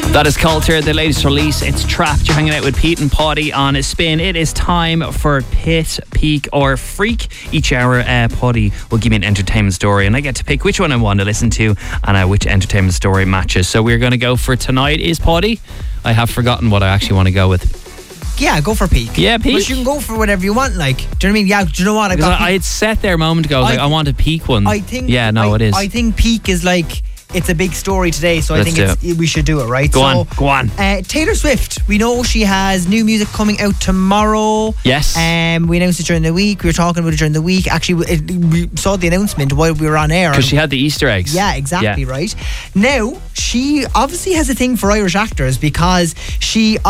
That is Coulter, the latest release. It's Trapped. You're hanging out with Pete and Poddy on a spin. It is time for Pit, Peak or Freak. Each hour, Poddy will give me an entertainment story and I get to pick which one I want to listen to and which entertainment story matches. So we're going to go for tonight is Poddy. I have forgotten what I actually want to go with. Yeah, go for Peak. Yeah, Peak. But you can go for whatever you want, like. Do you know what I mean? Yeah, do you know what? I had set there a moment ago, I want a Peak one. I think... Yeah, no, it is. I think Peak is like... It's a big story today, so Let's I think we should do it, right? Go on. Taylor Swift, we know she has new music coming out tomorrow. Yes. We announced it during the week. We were talking about it during the week. Actually, we saw the announcement while we were on air. Because she had the Easter eggs. Yeah, exactly, right. Now, she obviously has a thing for Irish actors because she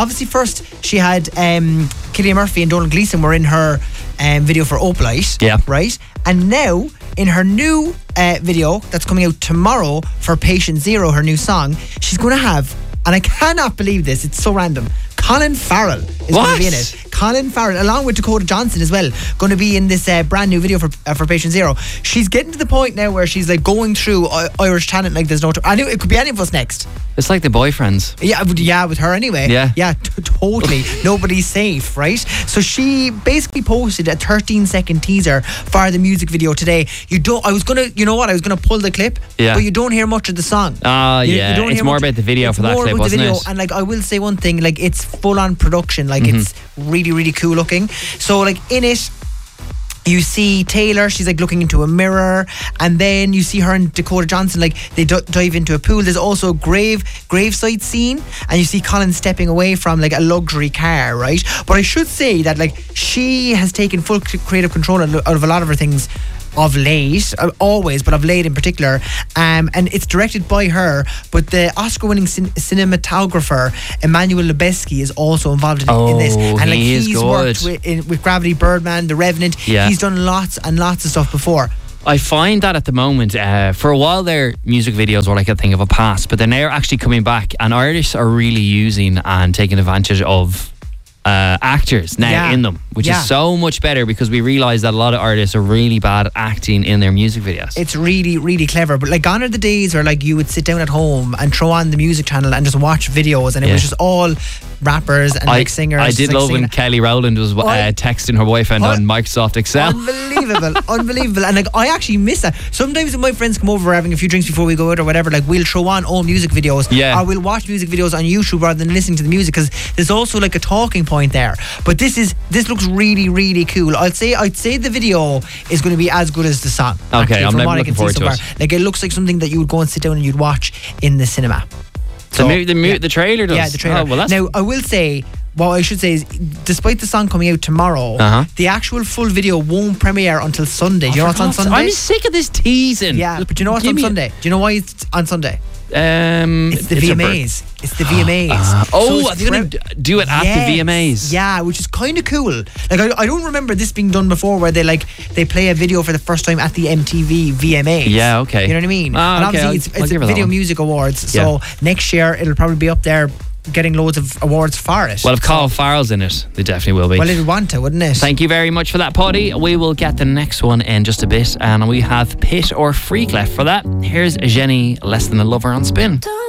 had Cillian Murphy and Donald Gleeson were in her video for Opalite. Yeah. Right? And now, in her new video that's coming out tomorrow for Patient Zero, her new song, she's going to have, and I cannot believe this, it's so random, Colin Farrell is going to be in it. Colin Farrell, along with Dakota Johnson as well, going to be in this brand new video for Patient Zero. She's getting to the point now where she's like going through Irish talent like there's no... I knew it could be any of us next. It's like The Boyfriends. Yeah, with her anyway. Yeah, totally. Nobody's safe, right? So she basically posted a 13-second teaser for the music video today. I was gonna pull the clip, but you don't hear much of the song. It's more about the video for that clip, wasn't it? And like, I will say one thing, like, it's full-on production. Like, it's really, really cool looking. So like, in it, you see Taylor, she's like looking into a mirror, and then you see her and Dakota Johnson, like they dive into a pool. There's also a graveside scene, and you see Colin stepping away from like a luxury car, right? But I should say that like she has taken full creative control out of a lot of her things of late, always, but of late in particular, and it's directed by her, but the Oscar-winning cinematographer Emmanuel Lubezki is also involved in this, and like he's worked with Gravity, Birdman, The Revenant. He's done lots and lots of stuff before. I find that at the moment, for a while their music videos were like a thing of a past, but then they're actually coming back, and artists are really using and taking advantage of actors now in them, which is so much better, because we realise that a lot of artists are really bad at acting in their music videos. It's really, really clever. But like, gone are the days where like you would sit down at home and throw on the music channel and just watch videos, and it was just all rappers and like singers. I did love when Kelly Rowland was texting her boyfriend on Microsoft Excel. Unbelievable. And like, I actually miss that. Sometimes when my friends come over having a few drinks before we go out or whatever, like we'll throw on all music videos, or we'll watch music videos on YouTube rather than listening to the music, because there's also like a talking point there. But this looks really, really cool. I'd say the video is going to be as good as the song. Okay, I'm looking forward to it. Like, it looks like something that you would go and sit down and you'd watch in the cinema. So, the trailer does? Yeah, the trailer. Oh, well, now, I will say, what I should say is, despite the song coming out tomorrow, the actual full video won't premiere until Sunday. Do you know what's on Sunday? I'm sick of this teasing. Yeah, but do you know what's on Sunday? Do you know why it's on Sunday? It's the VMAs. It's the VMAs. So they're going to do it at the VMAs. Yeah, which is kind of cool. Like, I don't remember this being done before, where they play a video for the first time at the MTV VMAs. Yeah, okay. You know what I mean? And obviously it's Video Music Awards, so next year it'll probably be up there getting loads of awards for it. Well, if Colin Farrell's in it, they definitely will be. Well, it'd want to, wouldn't it? Thank you very much for that, Poddy. We will get the next one in just a bit, and we have Pit or Freak left for that. Here's Jenny, Less Than a Lover on Spin.